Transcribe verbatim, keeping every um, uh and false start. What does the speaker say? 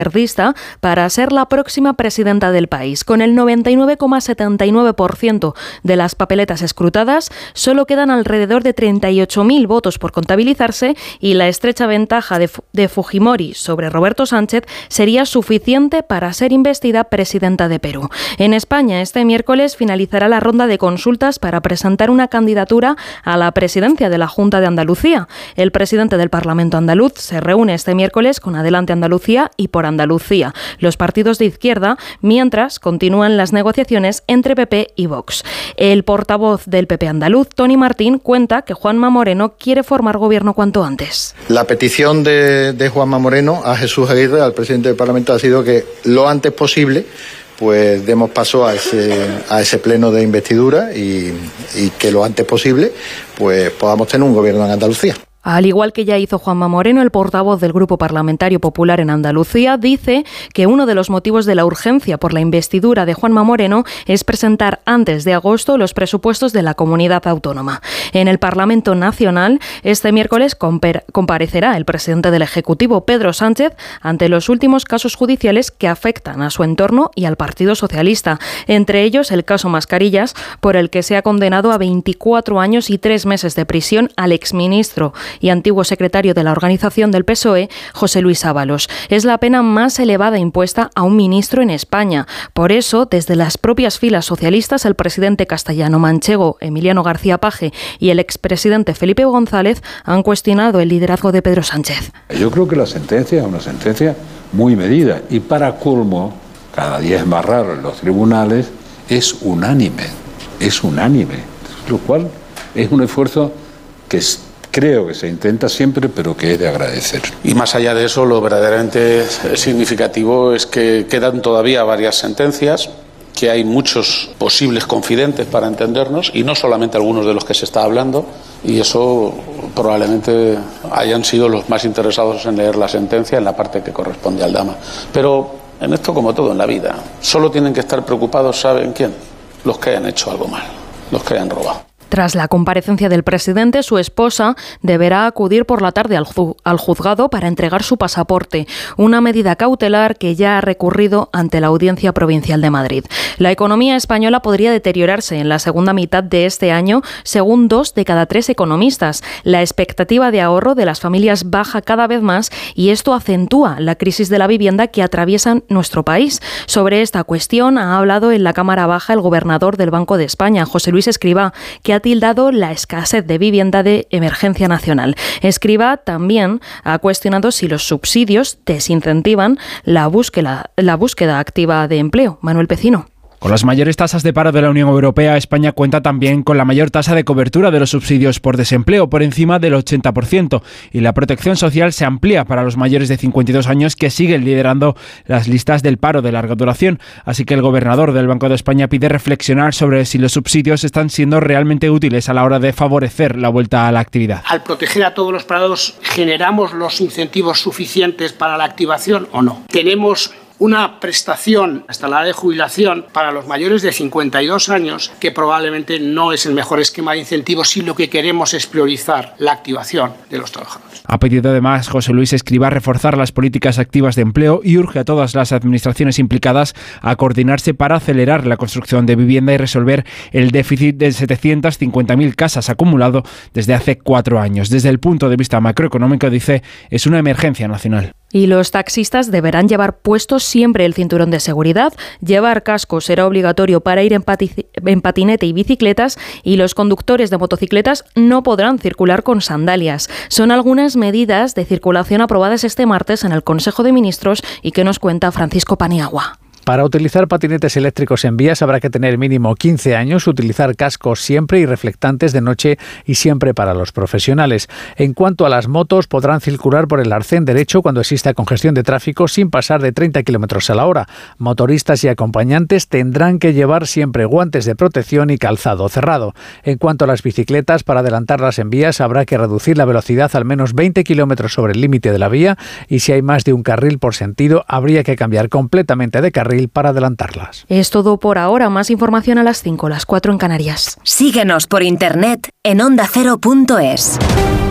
izquierdista para ser la próxima presidenta del país. Con el noventa y nueve coma setenta y nueve por ciento de las papeletas escrutadas, solo quedan alrededor de treinta y ocho mil votos por contabilizarse y la estrecha ventaja de, de Fujimori sobre Roberto Sánchez sería suficiente para ser investida presidenta de Perú. En España, este miércoles finalizará la ronda de consultas para presentar una candidatura a la presidencia de la Junta de Andalucía. El presidente del Parlamento andaluz se reúne este miércoles con Adelante Andalucía y Por Andalucía, los partidos de izquierda, mientras continúan las negociaciones entre P P y Vox. El portavoz del P P andaluz, Tony Martín, cuenta que Juanma Moreno quiere formar gobierno cuanto antes. La petición de, de Juanma Moreno a Jesús Aguirre, al presidente del Parlamento, ha sido que lo antes posible pues demos paso a ese, a ese pleno de investidura y, y que lo antes posible pues podamos tener un gobierno en Andalucía. Al igual que ya hizo Juanma Moreno, el portavoz del Grupo Parlamentario Popular en Andalucía dice que uno de los motivos de la urgencia por la investidura de Juanma Moreno es presentar antes de agosto los presupuestos de la comunidad autónoma. En el Parlamento Nacional, este miércoles comparecerá el presidente del Ejecutivo, Pedro Sánchez, ante los últimos casos judiciales que afectan a su entorno y al Partido Socialista, entre ellos el caso Mascarillas, por el que se ha condenado a veinticuatro años y tres meses de prisión al exministro y antiguo secretario de la organización del P S O E, José Luis Ábalos. Es la pena más elevada impuesta a un ministro en España. Por eso, desde las propias filas socialistas, el presidente castellano-manchego Emiliano García Paje y el expresidente Felipe González han cuestionado el liderazgo de Pedro Sánchez. Yo creo que la sentencia es una sentencia muy medida y, para colmo, cada día es más raro en los tribunales, es unánime, es unánime, lo cual es un esfuerzo que es creo que se intenta siempre, pero que es de agradecer. Y más allá de eso, lo verdaderamente significativo es que quedan todavía varias sentencias, que hay muchos posibles confidentes para entendernos, y no solamente algunos de los que se está hablando, y eso probablemente hayan sido los más interesados en leer la sentencia en la parte que corresponde al Dama. Pero en esto, como todo en la vida, solo tienen que estar preocupados, ¿saben quién? Los que hayan hecho algo mal, los que hayan robado. Tras la comparecencia del presidente, su esposa deberá acudir por la tarde al, ju- al juzgado para entregar su pasaporte, una medida cautelar que ya ha recurrido ante la Audiencia Provincial de Madrid. La economía española podría deteriorarse en la segunda mitad de este año, según dos de cada tres economistas. La expectativa de ahorro de las familias baja cada vez más y esto acentúa la crisis de la vivienda que atraviesa nuestro país. Sobre esta cuestión ha hablado en la Cámara Baja el gobernador del Banco de España, José Luis Escrivá, que ha tildado la escasez de vivienda de emergencia nacional. Escrivá también ha cuestionado si los subsidios desincentivan la búsqueda, la búsqueda activa de empleo. Manuel Pecino. Con las mayores tasas de paro de la Unión Europea, España cuenta también con la mayor tasa de cobertura de los subsidios por desempleo, por encima del ochenta por ciento, y la protección social se amplía para los mayores de cincuenta y dos años que siguen liderando las listas del paro de larga duración. Así que el gobernador del Banco de España pide reflexionar sobre si los subsidios están siendo realmente útiles a la hora de favorecer la vuelta a la actividad. Al proteger a todos los parados, ¿generamos los incentivos suficientes para la activación o no? Tenemos una prestación hasta la edad de jubilación para los mayores de cincuenta y dos años que probablemente no es el mejor esquema de incentivos si lo que queremos es priorizar la activación de los trabajadores. Ha pedido además José Luis Escrivá reforzar las políticas activas de empleo y urge a todas las administraciones implicadas a coordinarse para acelerar la construcción de vivienda y resolver el déficit de setecientas cincuenta mil casas acumulado desde hace cuatro años. Desde el punto de vista macroeconómico, dice, es una emergencia nacional. Y los taxistas deberán llevar puestos siempre el cinturón de seguridad, llevar casco será obligatorio para ir en, pati- en patinete y bicicletas, y los conductores de motocicletas no podrán circular con sandalias. Son algunas medidas de circulación aprobadas este martes en el Consejo de Ministros y que nos cuenta Francisco Paniagua. Para utilizar patinetes eléctricos en vías habrá que tener mínimo quince años, utilizar cascos siempre y reflectantes de noche y siempre para los profesionales. En cuanto a las motos, podrán circular por el arcén derecho cuando exista congestión de tráfico sin pasar de treinta kilómetros a la hora. Motoristas y acompañantes tendrán que llevar siempre guantes de protección y calzado cerrado. En cuanto a las bicicletas, para adelantarlas en vías habrá que reducir la velocidad al menos veinte kilómetros sobre el límite de la vía, y si hay más de un carril por sentido habría que cambiar completamente de carril para adelantarlas. Es todo por ahora. Más información a las cinco, las cuatro en Canarias. Síguenos por internet en onda cero punto es.